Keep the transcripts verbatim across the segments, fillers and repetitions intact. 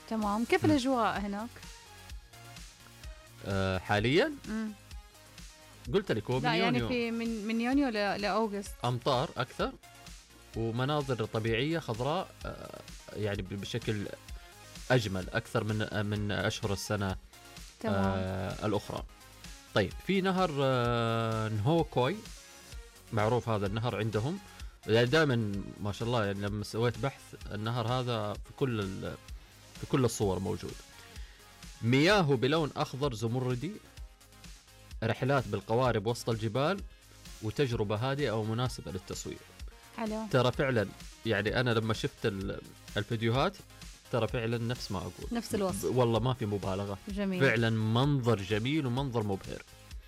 تمام. كيف م. الأجواء هناك؟ أه حاليا مم. قلت لك هو من لا يعني يونيو في من من يونيو ل- لأوغست. أمطار أكثر ومناظر طبيعية خضراء، أه يعني بشكل أجمل أكثر من من أشهر السنة أه الأخرى. طيب في نهر أه نهوكوي معروف هذا النهر عندهم، يعني دائما ما شاء الله، يعني لما سويت بحث النهر هذا في كل في كل الصور موجود. مياهه بلون أخضر زمردي، رحلات بالقوارب وسط الجبال، وتجربة هادئة ومناسبة للتصوير. حلو. ترى فعلا يعني أنا لما شفت الفيديوهات ترى فعلا نفس ما أقول، نفس الوصف والله ما في مبالغة. جميل. فعلا منظر جميل ومنظر مبهر.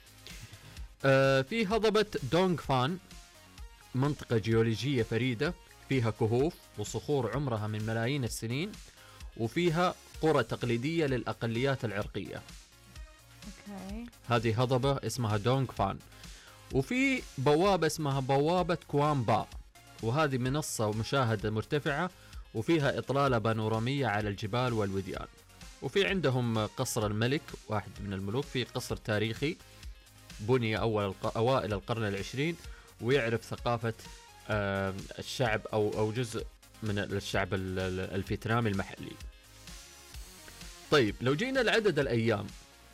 آه في هضبة دونغ فان، منطقة جيولوجية فريدة فيها كهوف وصخور عمرها من ملايين السنين، وفيها قرى تقليدية للأقليات العرقية. أوكي. هذه هضبة اسمها دونغ فان. وفي بوابة اسمها بوابة كوان با، وهذه منصة ومشاهدة مرتفعة وفيها إطلالة بانورامية على الجبال والوديان. وفي عندهم قصر الملك، واحد من الملوك، في قصر تاريخي بني أول الق... أوائل القرن العشرين، ويعرف ثقافة آه الشعب أو أو جزء من الشعب الفيتنامي المحلي. طيب لو جينا لعدد الأيام،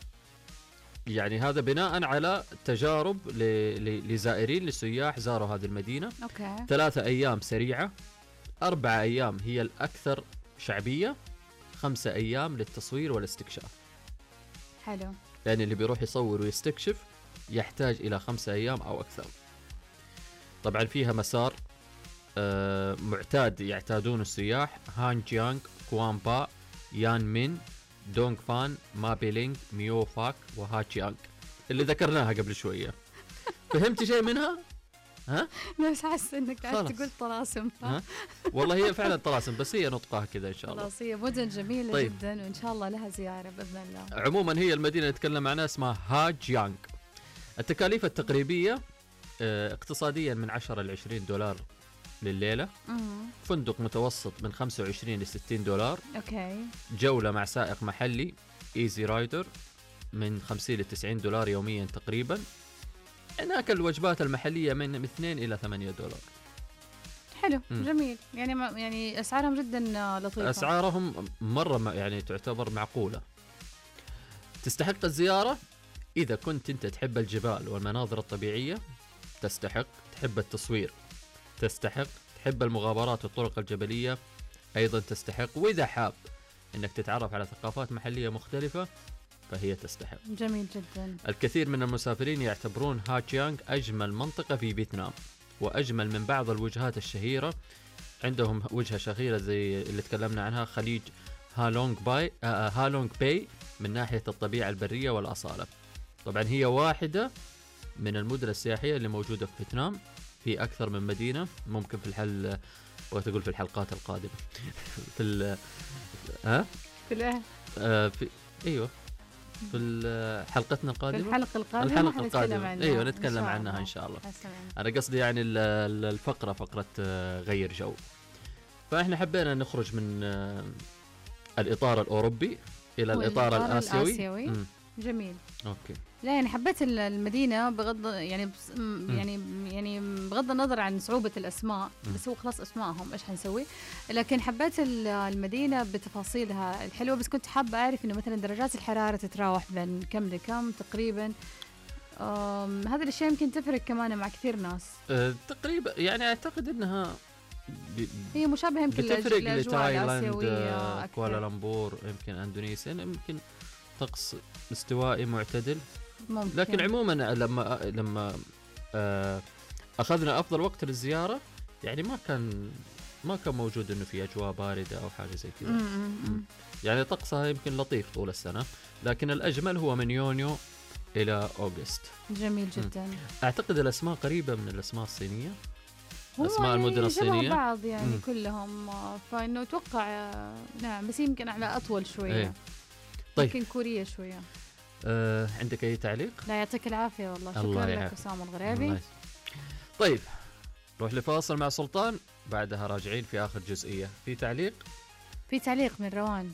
يعني هذا بناء على تجارب ل... ل... لزائرين لسياح زاروا هذه المدينة. أوكي. ثلاثة أيام سريعة، أربعة أيام هي الأكثر شعبية، خمسة أيام للتصوير والاستكشاف. حلو. يعني اللي بيروح يصور ويستكشف يحتاج إلى خمسة أيام أو أكثر. طبعا فيها مسار آه معتاد يعتادون السياح: هان جيانغ، كوان با، يان مين، دونغ فان، ما بيلينغ، ميو فاك، وها جيانغ، اللي ذكرناها قبل شوية. فهمت شيء منها؟ ها؟ بس حاسة انك عايز تقول طلاسم. ها؟ والله هي فعلا طلاسم، بس هي نطقها كذا ان شاء الله. خلاص، هي مدن جميلة طيب. جدا، وان شاء الله لها زيارة باذن الله. عموما هي المدينة اللي نتكلم عنها اسمها ها جيانغ. التكاليف التقريبية اه اقتصاديا من عشرة إلى عشرين دولار لليلة. مم. فندق متوسط من خمسة وعشرين إلى ستين دولار. اوكي. جولة مع سائق محلي ايزي رايدر من خمسين إلى تسعين دولار يوميا تقريبا. هناك الوجبات المحلية من اثنين إلى ثمانية دولار. حلو. مم. جميل. يعني ما يعني اسعارهم جدا لطيفة. أسعارهم مرة ما يعني تعتبر معقولة، تستحق الزيارة. إذا كنت أنت تحب الجبال والمناظر الطبيعية تستحق، تحب التصوير تستحق، تحب المغامرات والطرق الجبلية أيضا تستحق، وإذا حاب أنك تتعرف على ثقافات محلية مختلفة فهي تستحق. جميل جدا. الكثير من المسافرين يعتبرون ها جيانغ أجمل منطقة في فيتنام، وأجمل من بعض الوجهات الشهيرة. عندهم وجهة شهيرة زي اللي تكلمنا عنها، خليج هالونغ باي آه هالونغ باي، من ناحية الطبيعة البرية والأصالة. طبعا هي واحدة من المدن السياحية اللي موجودة في فيتنام، في أكثر من مدينة. ممكن في الحل وتقول في الحلقات القادمة في ال ها في الايه آه في ايوه في حلقتنا القادمة، في الحلقة القادمة الحلقة القادمة عنها. ايوه نتكلم عنها ان شاء الله. انا قصدي يعني الفقرة فقرة غير جو. فاحنا حبينا نخرج من الإطار الأوروبي إلى الإطار الآسيوي, الآسيوي. جميل. اوكي. لا يعني حبيت المدينة بغض يعني بس يعني يعني بغض النظر عن صعوبة الأسماء، بس هو خلاص أسمائهم إيش هنسوي، لكن حبيت المدينة بتفاصيلها الحلوة. بس كنت حابة أعرف إنه مثلا درجات الحرارة تتراوح بين كم لكم تقريبا. هذه الأشياء يمكن تفرق كمان مع كثير ناس. أه تقريبا يعني أعتقد إنها ب... هي مشابهة يمكن بتفرق لتايلاند، كوالالمبور، يمكن أندونيسيا، يمكن طقس استوائي معتدل ممكن. لكن عموما لما لما أخذنا أفضل وقت للزيارة يعني ما كان ما كان موجود إنه في أجواء باردة أو حاجة زي كذا. يعني طقسها يمكن لطيف طول السنة، لكن الأجمل هو من يونيو إلى أغسطس. جميل جدا. أعتقد الأسماء قريبة من الأسماء الصينية، أسماء المدن الصينية بعض يعني مم. كلهم، فإنه أتوقع نعم، بس يمكن على أطول شوية. ايه. طيب. يمكن كورية شوية. أه عندك أي تعليق؟ لا يعطيك العافية والله. شكرا لك أسامة الغريبي. الله. طيب روح لفاصل مع سلطان، بعدها راجعين في آخر جزئية. في تعليق؟ في تعليق من روان.